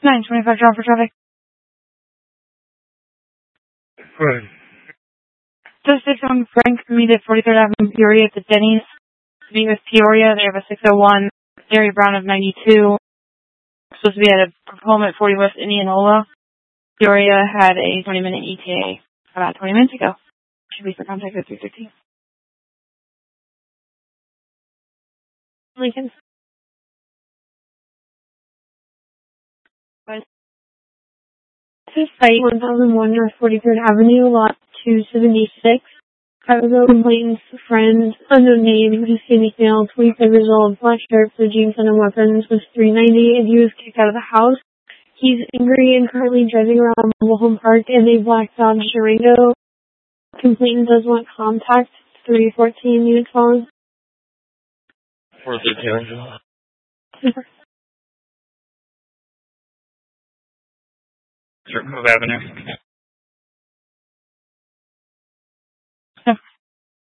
925 John for traffic. Right. Just 601 Frank, meet at 43rd Avenue, Peoria at the Denny's. Meet with Peoria, they have a 601. Mary Brown of 92. Supposed to be at a home at 40 West Indianola. Peoria had a 20-minute ETA about 20 minutes ago. Should be for contact at 3:15. Lincoln. This is site 1001 North 43rd Avenue, lot 276. Cargo complainant's friend, unknown name, Phoenix male, 25 years old, black shirt, blue jeans, and weapons, was $390, and he was kicked out of the house. He's angry and currently driving around mobile home park in a black Dodge Durango. Complainant does want contact. 314 unit phone. 413. Sure, Cove Avenue.